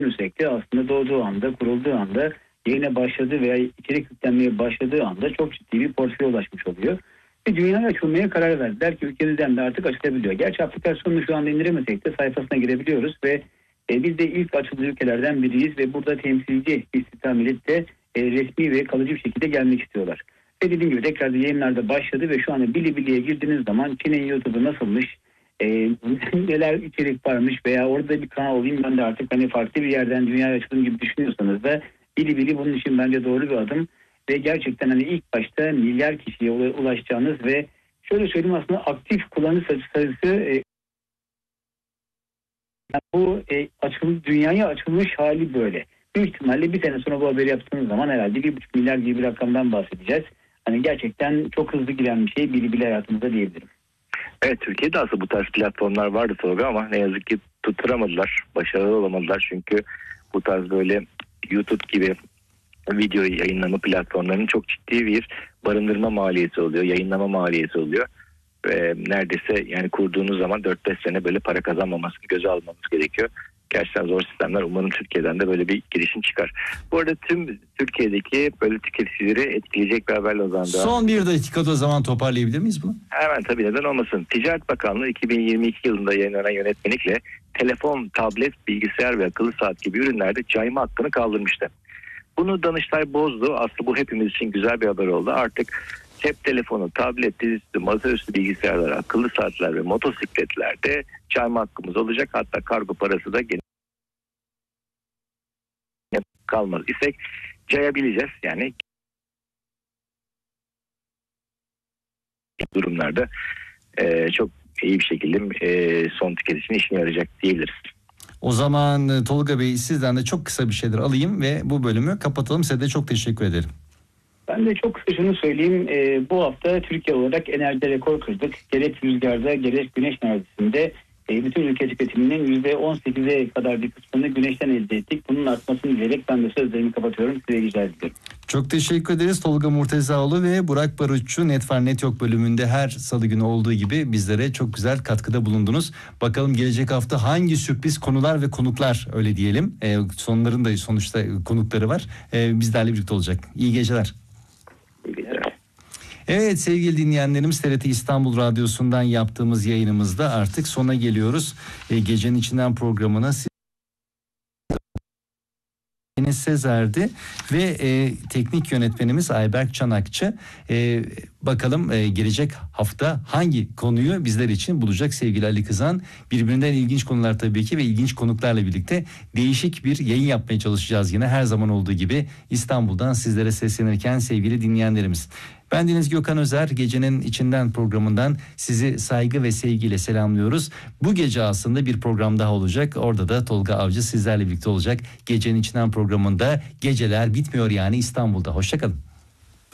düşünürsek de aslında doğduğu anda, kurulduğu anda, yayına başladığı veya içerik yüklenmeye başladığı anda çok ciddi bir portföye ulaşmış oluyor. Ve dünyaya açılmaya karar verdiler ki ülkemizden de artık açılabiliyor. Gerçi aplikasyonunu şu anda indiremesek de sayfasına girebiliyoruz ve biz de ilk açıldığı ülkelerden biriyiz ve burada temsilci istihdam de resmi ve kalıcı bir şekilde gelmek istiyorlar. Ve dediğim gibi tekrar yayınlarda başladı ve şu anda Bilibili'ye girdiğiniz zaman Çin'in YouTube'u nasılmış, neler içerik varmış veya orada bir kanal olayım ben de artık hani farklı bir yerden dünyaya açılım gibi düşünüyorsanız da Bilibili bunun için bence doğru bir adım. Ve gerçekten hani ilk başta milyar kişiye ulaşacağınız ve şöyle söyleyeyim aslında aktif kullanıcı sayısı bu dünyaya açılmış hali böyle. Büyük ihtimalle bir sene sonra bu haberi yaptığınız zaman herhalde 1,5 milyar gibi bir rakamdan bahsedeceğiz. Hani gerçekten çok hızlı giren bir şey Bilibili hayatımızda diyebilirim. Evet, Türkiye'de aslında bu tarz platformlar vardı Tolga ama ne yazık ki tutturamadılar, başarılı olamadılar çünkü bu tarz böyle YouTube gibi video yayınlama platformlarının çok ciddi bir barındırma maliyeti oluyor, yayınlama maliyeti oluyor. Ve neredeyse yani kurduğunuz zaman 4-5 sene böyle para kazanmamasını göze almamız gerekiyor. Gerçekten zor sistemler. Umarım Türkiye'den de böyle bir girişim çıkar. Bu arada tüm Türkiye'deki böyle tüketicileri etkileyecek bir haberle o zaman. Son bir dakikada o zaman toparlayabilir miyiz bunu? Hemen tabii, neden olmasın. Ticaret Bakanlığı 2022 yılında yayınlanan yönetmelikle telefon, tablet, bilgisayar ve akıllı saat gibi ürünlerde cayma hakkını kaldırmıştı. Bunu Danıştay bozdu. Aslında bu hepimiz için güzel bir haber oldu. Artık cep telefonu, tablet, dizüstü, masaüstü bilgisayarlar, akıllı saatler ve motosikletlerde cayma hakkımız olacak. Hatta kargo parası da kalmaz isek cayabileceğiz. Yani durumlarda çok iyi bir şekilde son tüketicinin işine yarayacak diyebiliriz. O zaman Tolga Bey, sizden de çok kısa bir şeyler alayım ve bu bölümü kapatalım. Size de çok teşekkür ederim. Ben de çok kısa şunu söyleyeyim. Bu hafta Türkiye olarak enerjide rekor kırdık. Gerek rüzgarda gerek güneş enerjisinde bütün ülke tüketiminin %18'e kadar bir kısmını güneşten elde ettik. Bunun artmasını dileyerek ben de sözlerimi kapatıyorum. Size rica ediyorum. Çok teşekkür ederiz. Tolga Murtezaoğlu ve Burak Barutçu Net Var Net Yok bölümünde her salı günü olduğu gibi bizlere çok güzel katkıda bulundunuz. Bakalım gelecek hafta hangi sürpriz konular ve konuklar, öyle diyelim. Sonların da sonuçta konukları var. Bizlerle birlikte olacak. İyi geceler. İyi geceler. Evet sevgili dinleyenlerimiz, TRT İstanbul Radyosu'ndan yaptığımız yayınımızda artık sona geliyoruz. Gecenin içinden programına Enes Sezer'di ve teknik yönetmenimiz Ayberk Çanakçı. Bakalım gelecek hafta hangi konuyu bizler için bulacak sevgili Ali Kızan. Birbirinden ilginç konular tabii ki ve ilginç konuklarla birlikte değişik bir yayın yapmaya çalışacağız yine her zaman olduğu gibi İstanbul'dan sizlere seslenirken sevgili dinleyenlerimiz. Ben Deniz Gökhan Özer, Gecenin İçinden programından sizi saygı ve sevgiyle selamlıyoruz. Bu gece aslında bir program daha olacak. Orada da Tolga Avcı sizlerle birlikte olacak. Gecenin İçinden programında geceler bitmiyor yani İstanbul'da. Hoşça kalın.